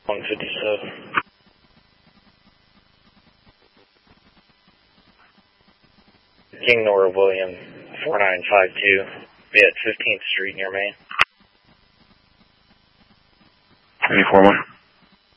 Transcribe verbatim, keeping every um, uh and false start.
one fifty-seven. King Nora William, four nine five two. Be at fifteenth Street near Main. Any four one?